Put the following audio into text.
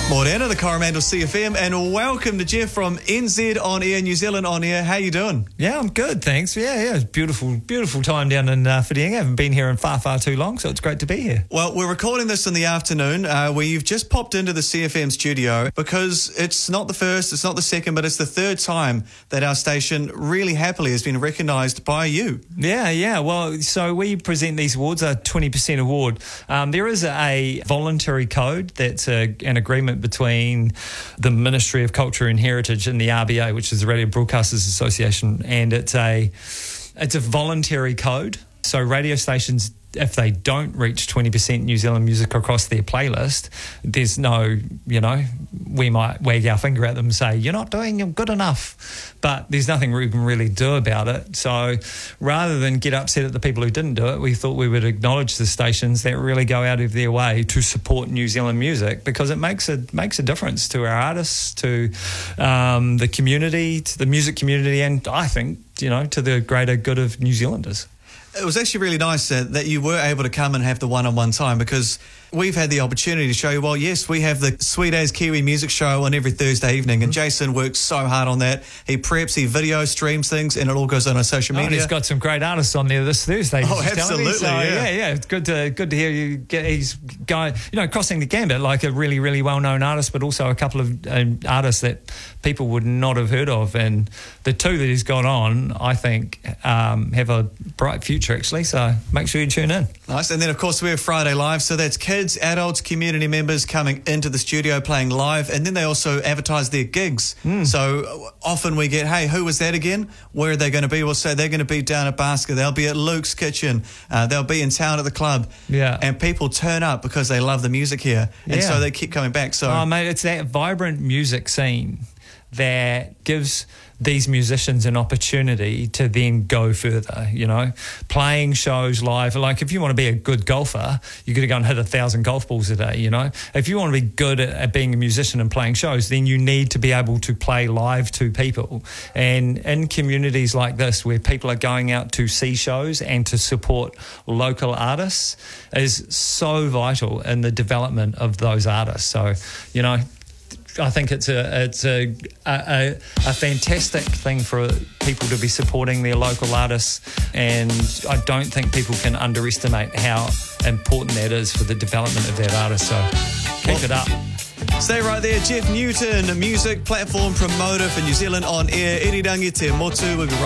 Morena, the Coromandel CFM, and welcome to Jeff from NZ On Air, New Zealand On Air. How you doing? Yeah, I'm good, thanks. Yeah, it's beautiful time down in Whiringa. I haven't been here in far too long, so it's great to be here. Well, we're recording this in the afternoon where you've just popped into the CFM studio because it's not the first, it's not the second, but it's the third time that our station really happily has been recognised by you. Yeah. Well, so we present these awards, a 20% award. There is a voluntary code that's an agreement between the Ministry of Culture and Heritage and the RBA, which is the Radio Broadcasters Association, and it's a voluntary code. So radio stations, if they don't reach 20% New Zealand music across their playlist, there's no, we might wag our finger at them and say, you're not doing good enough. But there's nothing we can really do about it. So rather than get upset at the people who didn't do it, we thought we would acknowledge the stations that really go out of their way to support New Zealand music, because it makes a difference to our artists, to the community, to the music community, and I think, to the greater good of New Zealanders. It was actually really nice that you were able to come and have the one-on-one time, because we've had the opportunity to show you, well, yes, we have the Sweet As Kiwi music show on every Thursday evening, and Jason works so hard on that. He preps, he video streams things, and it all goes on our social media. And he's got some great artists on there this Thursday. Oh, absolutely, so, yeah. It's good to hear you. He's going, crossing the gambit, like a really, really well-known artist, but also a couple of artists that people would not have heard of. And the two that he's got on, I think, have a bright future, actually. So make sure you tune in. Nice. And then, of course, we have Friday Live. So that's kids, adults, community members coming into the studio playing live. And then they also advertise their gigs. So often we get, hey, who was that again? Where are they going to be? We'll say they're going to be down at Basket. They'll be at Luke's Kitchen. They'll be in town at the club. Yeah. And people turn up because they love the music here. And so they keep coming back. So, mate, it's that vibrant music scene that gives these musicians an opportunity to then go further, playing shows live. Like, if you want to be a good golfer, you've got to go and hit 1,000 golf balls a day, If you want to be good at being a musician and playing shows, then you need to be able to play live to people. And in communities like this, where people are going out to see shows and to support local artists, is so vital in the development of those artists. So, I think it's a fantastic thing for people to be supporting their local artists, and I don't think people can underestimate how important that is for the development of that artist. So keep it up. Stay right there. Jeff Newton, a music platform promoter for New Zealand On Air. Irirangi te motu. We'll be right